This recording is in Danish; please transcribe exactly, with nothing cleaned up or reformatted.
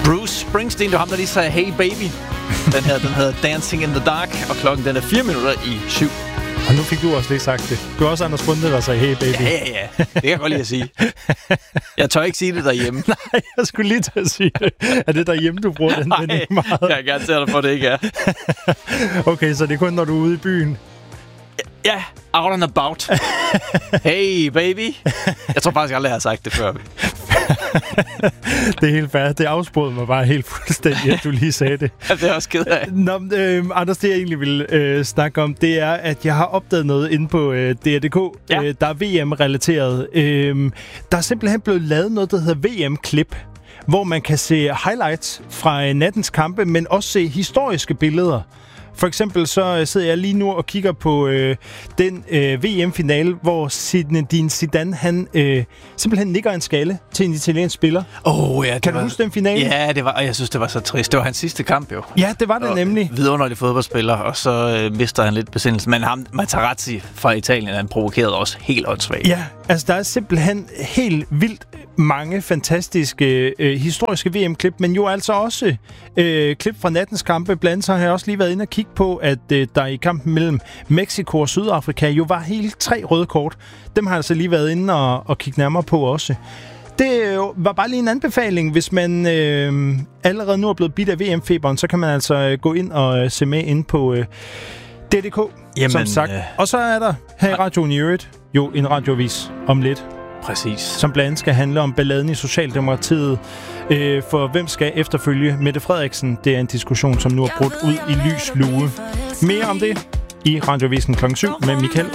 Bruce Springsteen, det var ham, der lige sagde Hey Baby. Den her, den hedder Dancing in the Dark, og klokken den er fire minutter i syv. Og nu fik du også lige sagt det. Du har også Anders Bunde, der sagde Hey Baby. Ja, ja, ja. Det kan jeg godt lide at sige. Jeg tør ikke sige det derhjemme. Nej, jeg skulle lige til at sige det. Er det derhjemme, du bruger den? Den ikke meget? Jeg kan gerne se dig for, det ikke er. Okay, så det er kun, når du er ude i byen? Ja, out and about. Hey, baby. Jeg tror faktisk aldrig, jeg har sagt det før. Det er helt fair. Det afsporede mig bare helt fuldstændig, at du lige sagde det. Ja, det er også ked af. Nå, øh, Anders, det jeg egentlig vil øh, snakke om, det er, at jeg har opdaget noget inde på øh, D R punktum D K, ja. øh, der er V M-relateret. Øh, der er simpelthen blevet lavet noget, der hedder V M-klip, hvor man kan se highlights fra øh, nattens kampe, men også se historiske billeder. For eksempel så sidder jeg lige nu og kigger på øh, den øh, V M-finale, hvor Zinedine Zidane, han øh, simpelthen nikker en skalle til en italiensk spiller. Åh, oh, ja. Kan du var... huske den finale? Ja, det var, og jeg synes, det var så trist. Det var hans sidste kamp, jo. Ja, det var det og nemlig. Vidunderlig fodboldspiller, og så øh, mister han lidt besindelse. Men ham, Materazzi fra Italien, han provokerede også helt åndssvagt. Ja, altså der er simpelthen helt vildt mange fantastiske øh, historiske V M-klip, men jo altså også øh, klip fra nattens kampe. Blandt så har jeg også lige været inde og kigge på, at øh, der i kampen mellem Mexico og Sydafrika jo var hele tre røde kort. Dem har jeg altså lige været inde og, og kigge nærmere på også. Det øh, var bare lige en anbefaling. Hvis man øh, allerede nu er blevet bidt af V M-feberen, så kan man altså øh, gå ind og øh, se med ind på øh, D R punktum D K, Jamen, som sagt. Øh... Og så er der her i radioen i øvrigt jo en radioavis om lidt. Præcis. Som blandt andet skal handle om balladen i Socialdemokratiet. Øh, for hvem skal efterfølge Mette Frederiksen? Det er en diskussion, som nu er brudt ud i lys lue. Mere om det i Radioavisen klokken syv med Michael